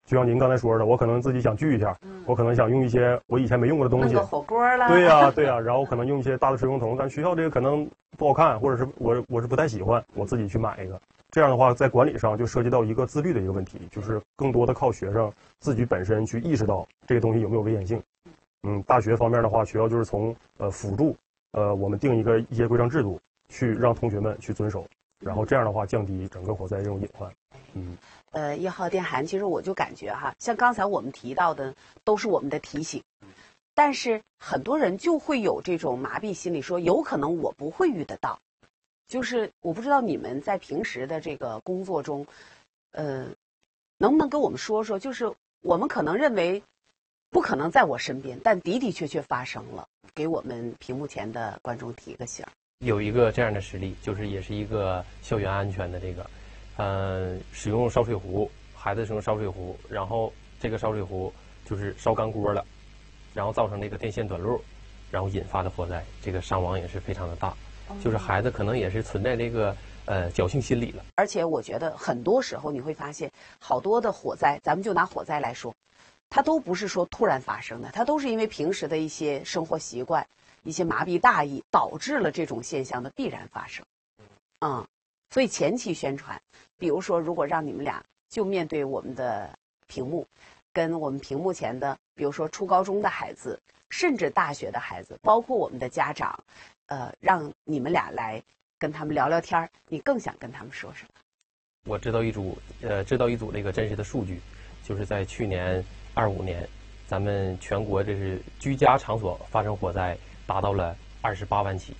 就像您刚才说的，我可能自己想聚一下，我可能想用一些我以前没用过的东西， 弄个火锅啦。 对呀、对呀、然后可能用一些大的水龙头，但学校这个可能不好看，或者是我是不太喜欢，我自己去买一个。这样的话，在管理上就涉及到一个自律的一个问题，就是更多的靠学生自己本身去意识到这个东西有没有危险性。大学方面的话，学校就是从辅助我们定一些规章制度，去让同学们去遵守，然后这样的话降低整个火灾这种隐患。 1号电涵，其实我就感觉哈，像刚才我们提到的，都是我们的提醒，但是很多人就会有这种麻痹心理，说有可能我不会遇得到。就是我不知道你们在平时的这个工作中，能不能跟我们说说，就是我们可能认为不可能在我身边，但的的确确发生了，给我们屏幕前的观众提个醒。 有一个这样的实例，就是也是一个校园安全的这个，使用烧水壶，孩子使用烧水壶，然后这个烧水壶就是烧干锅了，然后造成这个电线短路，然后引发的火灾，这个伤亡也是非常的大。就是孩子可能也是存在这个侥幸心理了。 而且我觉得很多时候你会发现，好多的火灾，咱们就拿火灾来说，它都不是说突然发生的，它都是因为平时的一些生活习惯、一些麻痹大意，导致了这种现象的必然发生。所以前期宣传，比如说如果让你们俩就面对我们的屏幕，跟我们屏幕前的，比如说初高中的孩子，甚至大学的孩子，包括我们的家长，让你们俩来跟他们聊聊天，你更想跟他们说什么？ 我知道一组这个真实的数据，就是在去年25年，咱们全国这是居家场所发生火灾达到了28万起。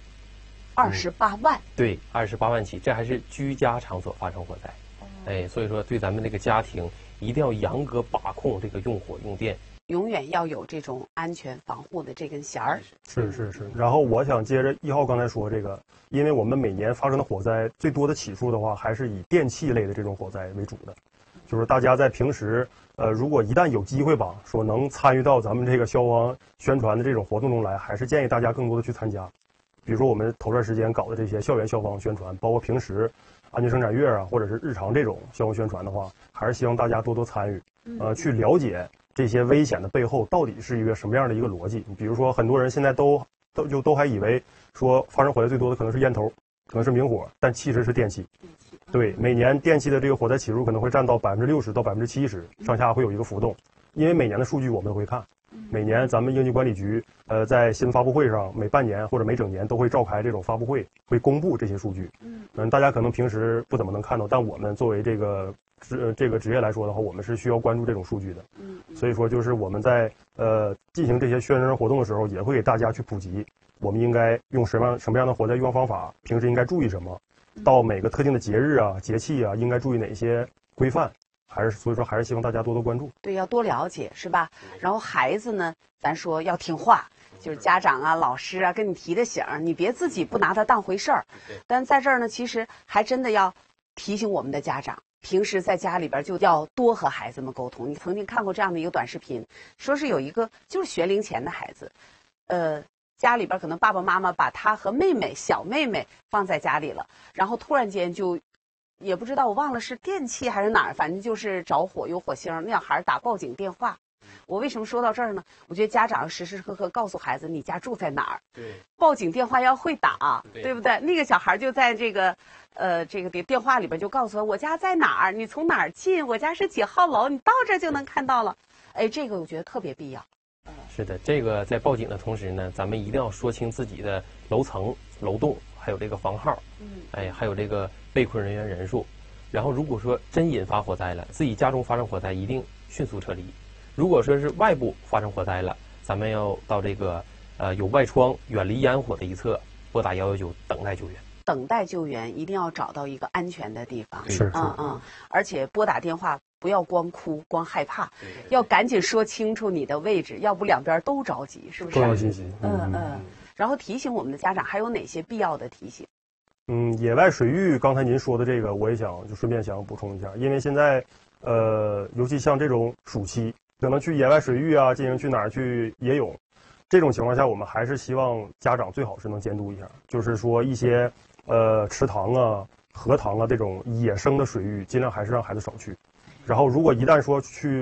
28万？ 对，28万起，这还是居家场所发生火灾。所以说对咱们这个家庭一定要严格把控这个用火用电。 永远要有这种安全防护的这根弦儿。 是。然后我想接着1号刚才说这个，因为我们每年发生的火灾最多的起数的话，还是以电器类的这种火灾为主的。就是大家在平时，如果一旦有机会吧，说能参与到咱们这个消防宣传的这种活动中来，还是建议大家更多的去参加。比如说我们头段时间搞的这些校园消防宣传，包括平时安全生产月啊，或者是日常这种消防宣传的话，还是希望大家多多参与，去了解这些危险的背后到底是一个什么样的一个逻辑。比如说很多人现在都还以为说发生火灾最多的可能是烟头，可能是明火，但其实是电器。对，每年电器的这个火灾起数可能会占到60%到70%上下，会有一个浮动。因为每年的数据我们都会看，每年咱们应急管理局在新闻发布会上，每半年或者每整年都会召开这种发布会，会公布这些数据。大家可能平时不怎么能看到，但我们作为这个职业来说的话，我们是需要关注这种数据的。所以说就是我们在进行这些宣传活动的时候，也会给大家去普及，我们应该用什么样的火灾预防方法，平时应该注意什么，到每个特定的节日啊、节气啊，应该注意哪些规范。所以说还是希望大家多多关注。 对，要多了解，是吧？然后孩子呢，咱说要听话，就是家长啊、老师啊跟你提的醒，你别自己不拿它当回事儿。但在这儿呢，其实还真的要提醒我们的家长，平时在家里边就要多和孩子们沟通。你曾经看过这样的一个短视频，说是有一个就是学龄前的孩子，家里边可能爸爸妈妈把他和小妹妹放在家里了，然后突然间就。也不知道我忘了是电器还是哪儿，反正就是着火有火星，那小孩打报警电话。我为什么说到这儿呢？我觉得家长要时时刻刻告诉孩子你家住在哪儿， 对， 报警电话要会打，对不对？那个小孩就在这个电话里边就告诉我家在哪儿，你从哪儿进，我家是几号楼，你到这就能看到了。这个我觉得特别必要。 是的，这个在报警的同时呢，咱们一定要说清自己的楼层、楼栋，还有这个房号，还有这个被困人员人数。然后如果说真引发火灾了，自己家中发生火灾，一定迅速撤离。如果说是外部发生火灾了，咱们要到这个有外窗、远离烟火的一侧，拨打119等待救援。 等待救援一定要找到一个安全的地方， 是， 而且拨打电话不要光哭光害怕，要赶紧说清楚你的位置，要不两边都着急，是不是？ 重要信息。 然后提醒我们的家长还有哪些必要的提醒？ 野外水域，刚才您说的这个，我也就顺便想补充一下，因为现在尤其像这种暑期，可能去野外水域啊，进行去哪儿去野泳，这种情况下，我们还是希望家长最好是能监督一下，就是说一些池塘啊、荷塘啊这种野生的水域，尽量还是让孩子少去。然后，如果一旦说去